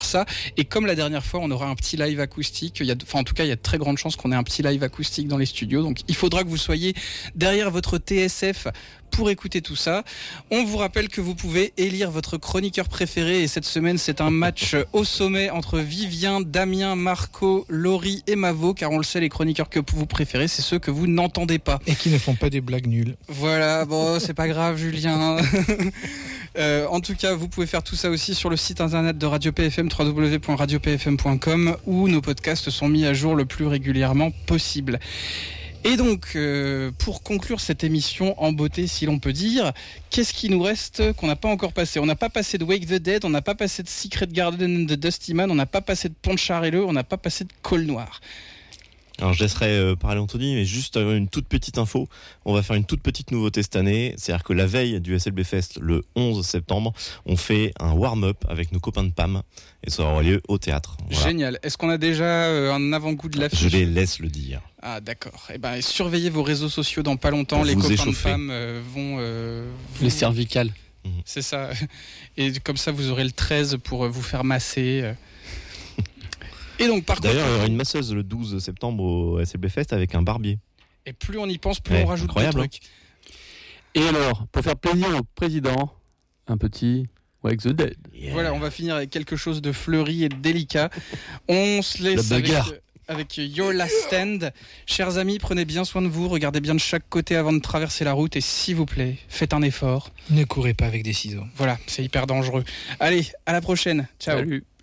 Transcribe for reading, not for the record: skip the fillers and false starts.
ça. Et comme la dernière fois, on aura un petit live acoustique. En tout cas, il y a de très grandes chances qu'on ait un petit live acoustique dans les studios. Donc, il faudra que vous soyez derrière votre TSF pour écouter tout ça. On vous rappelle que vous pouvez élire votre chroniqueur préféré et cette semaine c'est un match au sommet entre Vivien, Damien, Marco, Laurie et Mavo, car on le sait, les chroniqueurs que vous préférez c'est ceux que vous n'entendez pas. Et qui ne font pas des blagues nulles. Voilà, bon c'est pas grave Julien. En tout cas, vous pouvez faire tout ça aussi sur le site internet de Radio PFM, www.radiopfm.com, où nos podcasts sont mis à jour le plus régulièrement possible. Et donc, pour conclure cette émission en beauté, si l'on peut dire, qu'est-ce qui nous reste qu'on n'a pas encore passé ? On n'a pas passé de Wake the Dead, on n'a pas passé de Secret Garden de Dusty Man, on n'a pas passé de Poncharello, on n'a pas passé de Col Noir. Alors je laisserai parler Anthony, mais juste une toute petite info. On va faire une toute petite nouveauté cette année. C'est-à-dire que la veille du SLB Fest, le 11 septembre, on fait un warm-up avec nos copains de PAM. Et ça aura lieu au théâtre. Voilà. Génial. Est-ce qu'on a déjà un avant-goût de l'affiche ? Je les laisse le dire. Ah d'accord. Eh ben, surveillez vos réseaux sociaux dans pas longtemps. Les copains échauffer. De PAM vont... Les cervicales. C'est ça. Et comme ça, vous aurez le 13 pour vous faire masser. Et donc, d'ailleurs, il y aura une masseuse le 12 septembre au SLB Fest avec un barbier. Et plus on y pense, plus on rajoute des trucs. Et alors, pour faire plaisir au président, un petit Wake the Dead. Yeah. Voilà, on va finir avec quelque chose de fleuri et de délicat. On se laisse avec Your Last Stand. Chers amis, prenez bien soin de vous, regardez bien de chaque côté avant de traverser la route et s'il vous plaît, faites un effort. Ne courez pas avec des ciseaux. Voilà, c'est hyper dangereux. Allez, à la prochaine. Ciao. Salut.